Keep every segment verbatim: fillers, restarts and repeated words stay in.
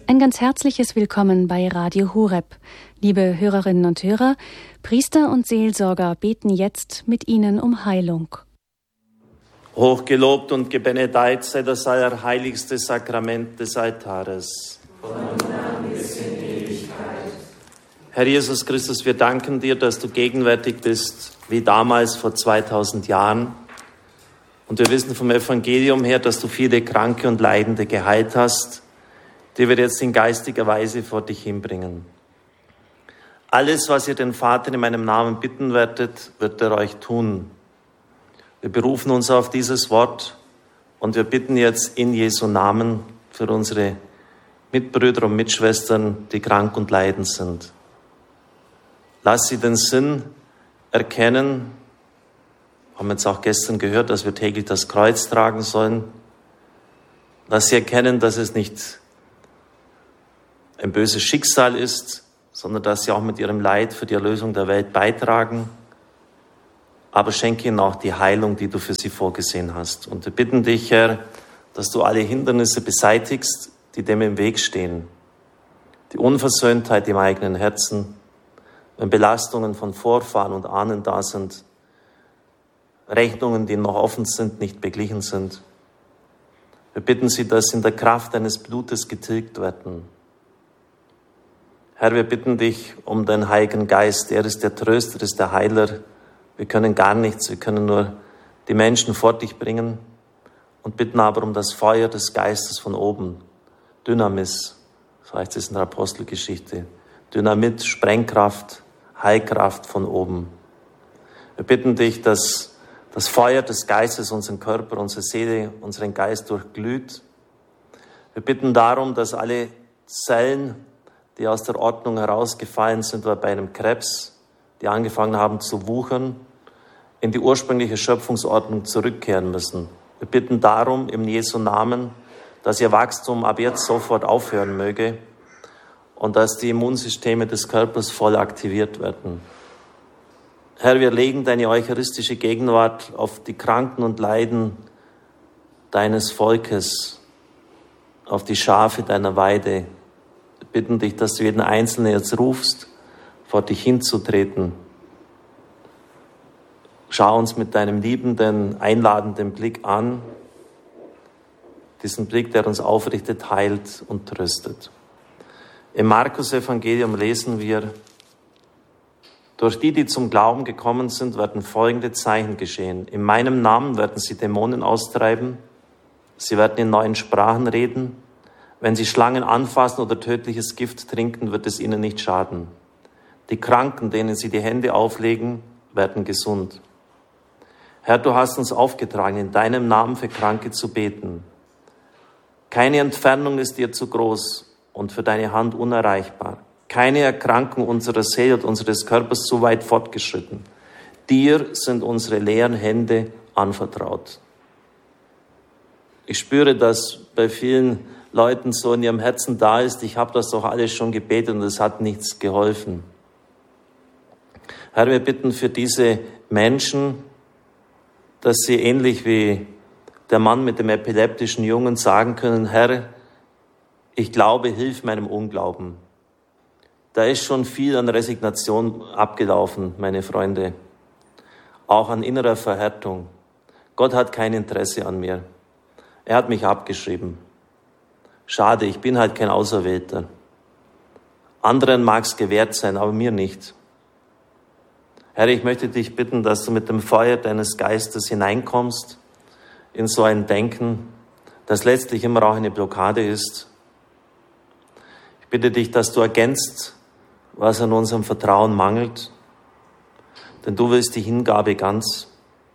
Ein ganz herzliches Willkommen bei Radio Horeb. Liebe Hörerinnen und Hörer, Priester und Seelsorger beten jetzt mit Ihnen um Heilung. Hochgelobt und gebenedeit sei das allerheiligste Sakrament des Altares. Von nun bis in Ewigkeit. Herr Jesus Christus, wir danken dir, dass du gegenwärtig bist, wie damals vor zweitausend Jahren. Und wir wissen vom Evangelium her, dass du viele Kranke und Leidende geheilt hast, die wir jetzt in geistiger Weise vor dich hinbringen. Alles, was ihr den Vater in meinem Namen bitten werdet, wird er euch tun. Wir berufen uns auf dieses Wort und wir bitten jetzt in Jesu Namen für unsere Mitbrüder und Mitschwestern, die krank und leidend sind. Lass sie den Sinn erkennen. Wir haben jetzt auch gestern gehört, dass wir täglich das Kreuz tragen sollen. Lass sie erkennen, dass es nicht ein böses Schicksal ist, sondern dass sie auch mit ihrem Leid für die Erlösung der Welt beitragen. Aber schenke ihnen auch die Heilung, die du für sie vorgesehen hast. Und wir bitten dich, Herr, dass du alle Hindernisse beseitigst, die dem im Weg stehen. Die Unversöhntheit im eigenen Herzen, wenn Belastungen von Vorfahren und Ahnen da sind, Rechnungen, die noch offen sind, nicht beglichen sind. Wir bitten sie, dass in der Kraft deines Blutes getilgt werden. Herr, wir bitten dich um den Heiligen Geist. Er ist der Tröster, er ist der Heiler. Wir können gar nichts, wir können nur die Menschen vor dich bringen und bitten aber um das Feuer des Geistes von oben. Dynamis, so heißt es in der Apostelgeschichte. Dynamit, Sprengkraft, Heilkraft von oben. Wir bitten dich, dass das Feuer des Geistes unseren Körper, unsere Seele, unseren Geist durchglüht. Wir bitten darum, dass alle Zellen, die aus der Ordnung herausgefallen sind oder bei einem Krebs, die angefangen haben zu wuchern, in die ursprüngliche Schöpfungsordnung zurückkehren müssen. Wir bitten darum im Jesu Namen, dass ihr Wachstum ab jetzt sofort aufhören möge und dass die Immunsysteme des Körpers voll aktiviert werden. Herr, wir legen deine eucharistische Gegenwart auf die Kranken und Leiden deines Volkes, auf die Schafe deiner Weide. Wir bitten dich, dass du jeden Einzelnen jetzt rufst, vor dich hinzutreten. Schau uns mit deinem liebenden, einladenden Blick an, diesen Blick, der uns aufrichtet, heilt und tröstet. Im Markus-Evangelium lesen wir: Durch die, die zum Glauben gekommen sind, werden folgende Zeichen geschehen. In meinem Namen werden sie Dämonen austreiben, sie werden in neuen Sprachen reden, wenn sie Schlangen anfassen oder tödliches Gift trinken, wird es ihnen nicht schaden. Die Kranken, denen sie die Hände auflegen, werden gesund. Herr, du hast uns aufgetragen, in deinem Namen für Kranke zu beten. Keine Entfernung ist dir zu groß und für deine Hand unerreichbar. Keine Erkrankung unserer Seele und unseres Körpers zu weit fortgeschritten. Dir sind unsere leeren Hände anvertraut. Ich spüre, dass bei vielen Leuten so in ihrem Herzen da ist: Ich habe das doch alles schon gebetet und es hat nichts geholfen. Herr, wir bitten für diese Menschen, dass sie ähnlich wie der Mann mit dem epileptischen Jungen sagen können: Herr, ich glaube, hilf meinem Unglauben. Da ist schon viel an Resignation abgelaufen, meine Freunde. Auch an innerer Verhärtung. Gott hat kein Interesse an mir. Er hat mich abgeschrieben. Schade, ich bin halt kein Auserwählter. Anderen mag es gewährt sein, aber mir nicht. Herr, ich möchte dich bitten, dass du mit dem Feuer deines Geistes hineinkommst in so ein Denken, das letztlich immer auch eine Blockade ist. Ich bitte dich, dass du ergänzt, was an unserem Vertrauen mangelt, denn du willst die Hingabe ganz.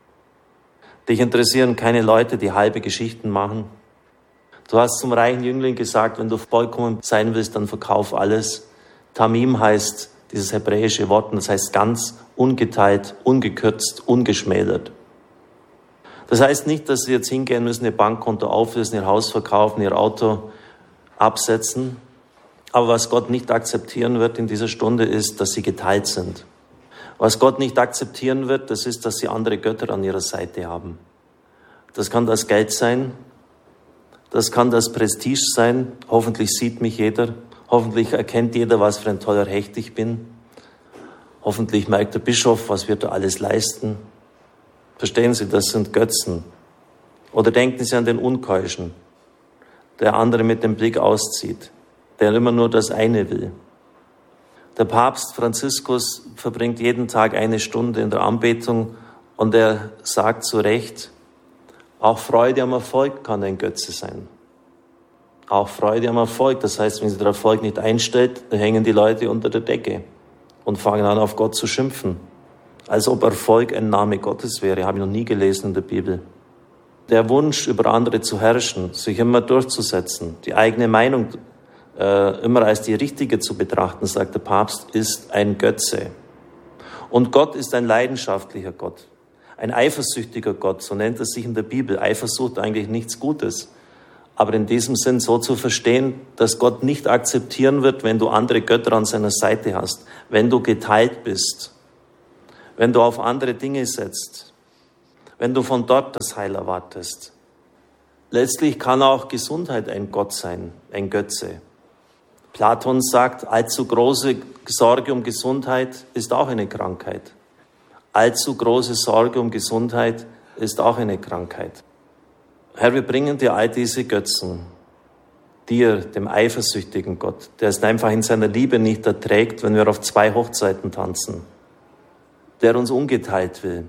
Dich interessieren keine Leute, die halbe Geschichten machen. Du hast zum reichen Jüngling gesagt, wenn du vollkommen sein willst, dann verkauf alles. Tamim heißt dieses hebräische Wort, und das heißt ganz, ungeteilt, ungekürzt, ungeschmälert. Das heißt nicht, dass sie jetzt hingehen müssen, ihr Bankkonto auflösen, ihr Haus verkaufen, ihr Auto absetzen. Aber was Gott nicht akzeptieren wird in dieser Stunde ist, dass sie geteilt sind. Was Gott nicht akzeptieren wird, das ist, dass sie andere Götter an ihrer Seite haben. Das kann das Geld sein, Das kann das Prestige sein. Hoffentlich sieht mich jeder. Hoffentlich erkennt jeder, was für ein toller Hecht ich bin. Hoffentlich merkt der Bischof, was wir da alles leisten. Verstehen Sie, das sind Götzen. Oder denken Sie an den Unkeuschen, der andere mit dem Blick auszieht, der immer nur das eine will. Der Papst Franziskus verbringt jeden Tag eine Stunde in der Anbetung und er sagt zu Recht, auch Freude am Erfolg kann ein Götze sein. Auch Freude am Erfolg, das heißt, wenn sich der Erfolg nicht einstellt, dann hängen die Leute unter der Decke und fangen an, auf Gott zu schimpfen. Als ob Erfolg ein Name Gottes wäre, habe ich noch nie gelesen in der Bibel. Der Wunsch, über andere zu herrschen, sich immer durchzusetzen, die eigene Meinung äh, immer als die richtige zu betrachten, sagt der Papst, ist ein Götze. Und Gott ist ein leidenschaftlicher Gott, ein eifersüchtiger Gott, so nennt es sich in der Bibel. Eifersucht eigentlich nichts Gutes. Aber in diesem Sinn so zu verstehen, dass Gott nicht akzeptieren wird, wenn du andere Götter an seiner Seite hast, wenn du geteilt bist, wenn du auf andere Dinge setzt, wenn du von dort das Heil erwartest. Letztlich kann auch Gesundheit ein Gott sein, ein Götze. Platon sagt, allzu große Sorge um Gesundheit ist auch eine Krankheit. Allzu große Sorge um Gesundheit ist auch eine Krankheit. Herr, wir bringen dir all diese Götzen, dir, dem eifersüchtigen Gott, der es einfach in seiner Liebe nicht erträgt, wenn wir auf zwei Hochzeiten tanzen, der uns ungeteilt will,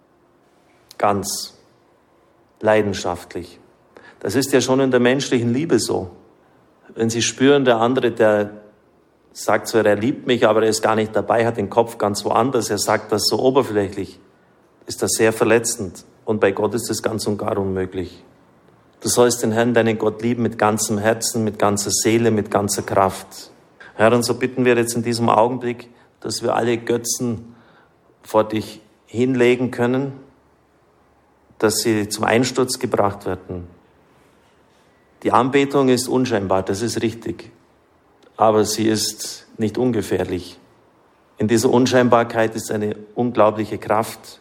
ganz leidenschaftlich. Das ist ja schon in der menschlichen Liebe so. Wenn Sie spüren, der andere, der sagt zwar, er liebt mich, aber er ist gar nicht dabei, hat den Kopf ganz woanders, er sagt das so oberflächlich, ist das sehr verletzend. Und bei Gott ist das ganz und gar unmöglich. Du sollst den Herrn, deinen Gott lieben mit ganzem Herzen, mit ganzer Seele, mit ganzer Kraft. Herr, und so bitten wir jetzt in diesem Augenblick, dass wir alle Götzen vor dich hinlegen können, dass sie zum Einsturz gebracht werden. Die Anbetung ist unscheinbar, das ist richtig, aber sie ist nicht ungefährlich. In dieser Unscheinbarkeit ist eine unglaubliche Kraft.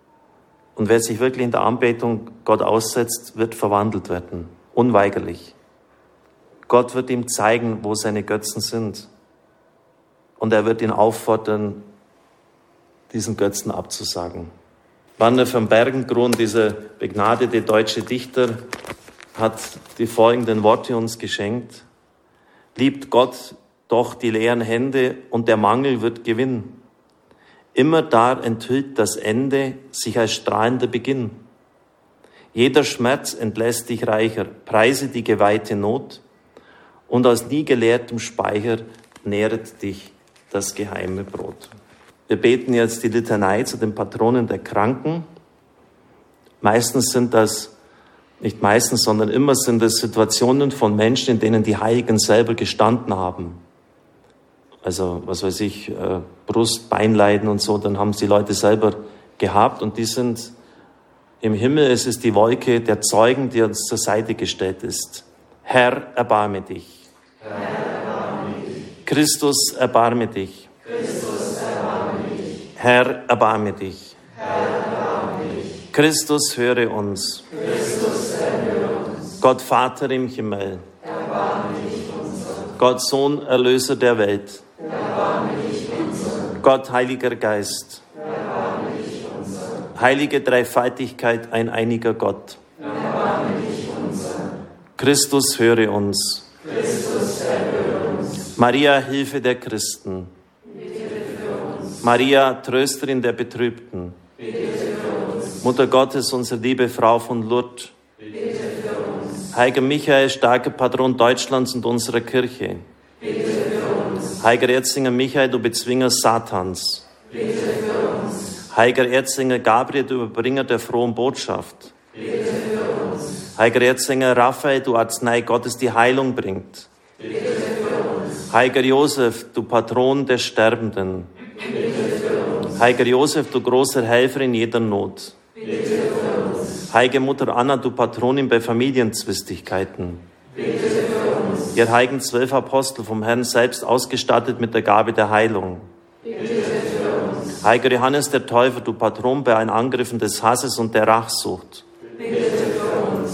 Und wer sich wirklich in der Anbetung Gott aussetzt, wird verwandelt werden, unweigerlich. Gott wird ihm zeigen, wo seine Götzen sind. Und er wird ihn auffordern, diesen Götzen abzusagen. Werner von Bergengruen, dieser begnadete deutsche Dichter, hat die folgenden Worte uns geschenkt. Liebt Gott doch die leeren Hände und der Mangel wird Gewinn. Immer da enthüllt das Ende sich als strahlender Beginn. Jeder Schmerz entlässt dich reicher, preise die geweihte Not und aus nie geleertem Speicher nähret dich das geheime Brot. Wir beten jetzt die Litanei zu den Patronen der Kranken. Meistens sind das, nicht meistens, sondern immer sind es Situationen von Menschen, in denen die Heiligen selber gestanden haben. Also, was weiß ich, äh, Brust, Beinleiden und so, dann haben es die Leute selber gehabt und die sind im Himmel. Es ist die Wolke der Zeugen, die uns zur Seite gestellt ist. Herr, erbarme dich. Herr, erbarme dich. Christus, erbarme dich. Christus, erbarme dich. Herr, erbarme dich. Herr, erbarme dich. Christus, höre uns. Christus, erhöre uns. Gott, Vater im Himmel. Erbarme dich unser. Gott, Sohn, Erlöser der Welt. Erbarme dich unser. Gott, Heiliger Geist. Erbarme dich unser. Heilige Dreifaltigkeit, ein einiger Gott. Erbarme dich unser. Christus, höre uns. Christus, erhöre uns. Maria, Hilfe der Christen. Bitte für uns. Maria, Trösterin der Betrübten. Bitte für uns. Mutter Gottes, unsere liebe Frau von Lourdes. Bitte für uns. Heiliger Michael, starker Patron Deutschlands und unserer Kirche. Bitte für uns. Heiliger Erzinger Michael, du Bezwinger Satans. Bitte für uns. Heiliger Erzinger Gabriel, du Überbringer der frohen Botschaft. Bitte für uns. Heiliger Erzinger Raphael, du Arznei Gottes, die Heilung bringt. Bitte für uns. Heiliger Josef, du Patron der Sterbenden. Bitte für uns. Heiliger Josef, du großer Helfer in jeder Not. Bitte für uns. Heilige Mutter Anna, du Patronin bei Familienzwistigkeiten. Bitte für uns. Ihr heiligen zwölf Apostel vom Herrn selbst ausgestattet mit der Gabe der Heilung. Bitte für uns. Heiliger Johannes der Täufer, du Patron bei allen Angriffen des Hasses und der Rachsucht. Bitte für uns.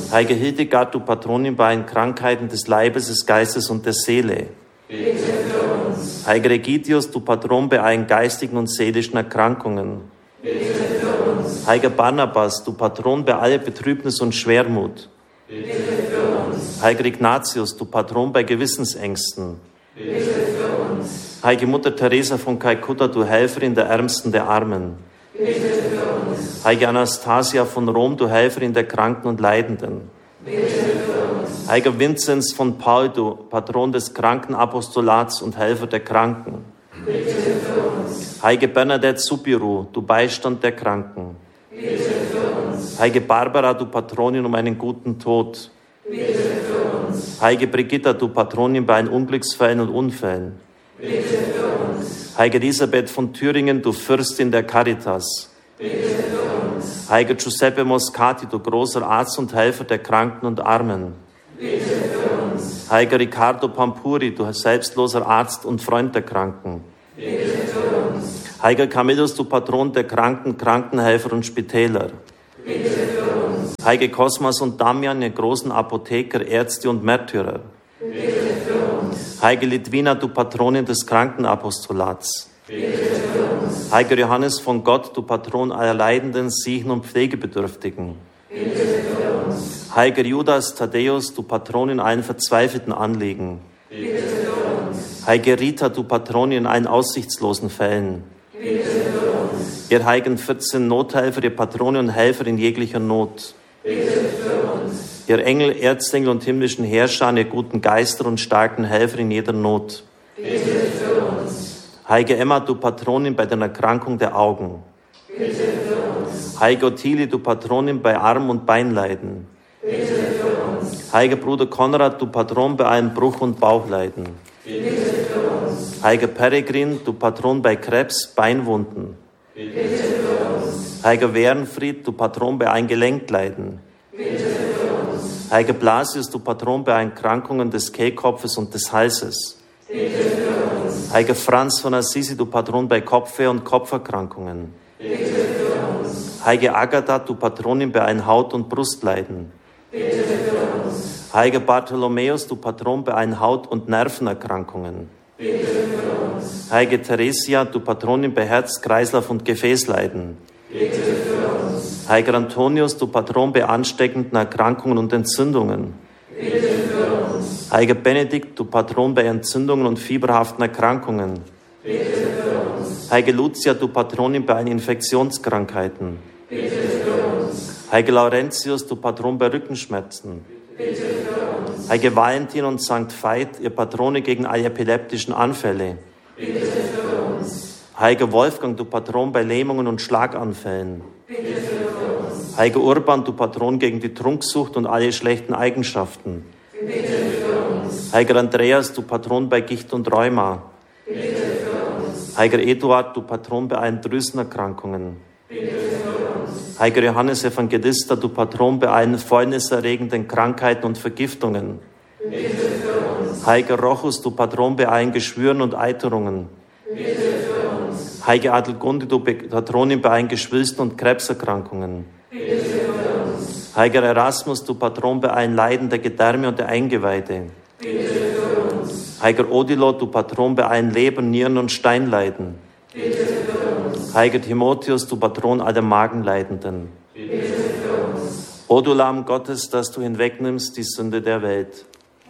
Heilige Hildegard, du Patronin bei allen Krankheiten des Leibes, des Geistes und der Seele. Bitte für uns. Heiliger Egidius, du Patron bei allen geistigen und seelischen Erkrankungen. Bitte für uns. Heiliger Barnabas, du Patron bei aller Betrübnis und Schwermut. Bitte für uns. Heiliger Ignatius, du Patron bei Gewissensängsten. Bitte für uns. Heilige Mutter Teresa von Kalkutta, du Helferin der Ärmsten der Armen. Bitte für uns. Heilige Anastasia von Rom, du Helferin der Kranken und Leidenden. Bitte für uns. Heiliger Vinzenz von Paul, du Patron des Krankenapostolats und Helfer der Kranken. Bitte für uns. Heilige Bernadette Subiru, du Beistand der Kranken. Bitte für uns. Heilige Barbara, du Patronin um einen guten Tod. Bitte für uns. Heilige Brigitta, du Patronin bei allen Unglücksfällen und Unfällen. Bitte für uns. Heilige Elisabeth von Thüringen, du Fürstin der Caritas. Bitte für uns. Heiliger Giuseppe Moscati, du großer Arzt und Helfer der Kranken und Armen. Bitte für uns. Heiliger Riccardo Pampuri, du selbstloser Arzt und Freund der Kranken. Bitte für uns. Heiliger Camillus, du Patron der Kranken, Krankenhelfer und Spitäler. Bitte für uns. Heilige Cosmas und Damian, ihr großen Apotheker, Ärzte und Märtyrer. Bitte für uns. Heilige Litwina, du Patronin des Krankenapostolats. Bitte für uns. Heiliger Johannes von Gott, du Patron aller Leidenden, Siechen und Pflegebedürftigen. Bitte für uns. Heiliger Judas Thaddäus, du Patron in allen verzweifelten Anliegen. Bitte für uns. Heilige Rita, du Patron in allen aussichtslosen Fällen. Bitte für uns. Ihr heiligen vierzehn Nothelfer, ihr Patrone und Helfer in jeglicher Not. Bitte für uns. Ihr Engel, Erzengel und himmlischen Herrscher, ihr guten Geister und starken Helfer in jeder Not. Bitte für uns. Heilige Emma, du Patronin bei der Erkrankung der Augen. Bitte für uns. Heilige Ottilie, du Patronin bei Arm- und Beinleiden. Bitte für uns. Heiliger Bruder Konrad, du Patron bei allen Bruch- und Bauchleiden. Bitte für uns. Heiliger Peregrin, du Patron bei Krebs, Beinwunden. Bitte für uns. Heiliger Werenfried, du Patron bei allen Gelenkleiden. Bitte für uns. Heiliger Blasius, du Patron bei allen Krankungen des Kehlkopfes und des Halses. Bitte für uns. Heiliger Franz von Assisi, du Patron bei Kopfweh und Kopferkrankungen. Bitte für uns. Heilige Agatha, du Patronin bei allen Haut- und Brustleiden. Bitte für uns. Heiliger Bartholomäus, du Patron bei allen Haut- und Nervenerkrankungen. Bitte für uns. Heilige Theresia, du Patronin bei Herz-, Kreislauf- und Gefäßleiden. Bitte für uns. Heiliger Antonius, du Patron bei ansteckenden Erkrankungen und Entzündungen. Bitte für uns. Heiliger Benedikt, du Patron bei Entzündungen und fieberhaften Erkrankungen. Bitte für uns. Heilige Lucia, du Patronin bei allen Infektionskrankheiten. Bitte für uns. Heiliger Laurentius, du Patron bei Rückenschmerzen. Bitte für uns. Heilige Valentin und Sankt Veit, ihr Patrone gegen alle epileptischen Anfälle. Bitte für uns. Heiliger Wolfgang, du Patron bei Lähmungen und Schlaganfällen. Bitte für uns. Heiliger Urban, du Patron gegen die Trunksucht und alle schlechten Eigenschaften. Bitte für uns. Heiliger Andreas, du Patron bei Gicht und Rheuma. Bitte für uns. Heiliger Eduard, du Patron bei allen Drüsenerkrankungen. Bitte für uns. Heiliger Johannes Evangelista, du Patron bei allen fäulniserregenden Krankheiten und Vergiftungen. Bitte für uns. Heiliger Rochus, du Patron bei allen Geschwüren und Eiterungen. Bitte für uns. Heilige Adelgunde, du Patronin bei allen Geschwülsten und Krebserkrankungen. Bitte für uns. Heiliger Erasmus, du Patron bei allen Leiden der Gedärme und der Eingeweide. Bitte für uns. Heiliger Odilo, du Patron bei allen Leber-, Nieren- und Steinleiden. Bitte für uns. Heiliger Timotheus, du Patron aller Magenleidenden. Bitte für uns. O du Lamm Gottes, dass du hinwegnimmst die Sünde der Welt.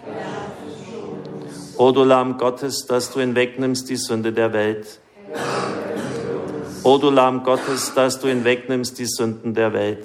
O du Lamm Gottes, dass du hinwegnimmst die Sünde der Welt. O du Lamm Gottes, dass du hinwegnimmst die Sünden der Welt.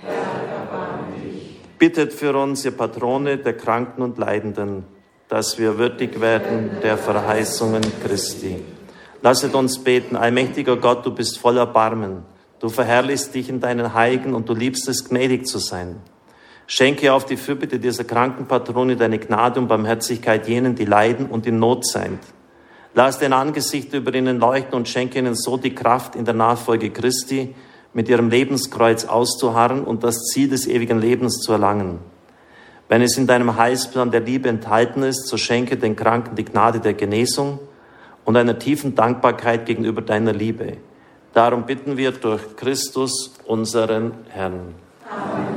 Bittet für uns, ihr Patrone der Kranken und Leidenden, dass wir würdig werden der Verheißungen Christi. Lasset uns beten, allmächtiger Gott, du bist voller Erbarmen. Du verherrlichst dich in deinen Heiligen und du liebst es, gnädig zu sein. Schenke auf die Fürbitte dieser kranken Patrone deine Gnade und Barmherzigkeit jenen, die leiden und in Not sind. Lass dein Angesicht über ihnen leuchten und schenke ihnen so die Kraft in der Nachfolge Christi, mit ihrem Lebenskreuz auszuharren und das Ziel des ewigen Lebens zu erlangen. Wenn es in deinem Heilsplan der Liebe enthalten ist, so schenke den Kranken die Gnade der Genesung und einer tiefen Dankbarkeit gegenüber deiner Liebe. Darum bitten wir durch Christus, unseren Herrn. Amen.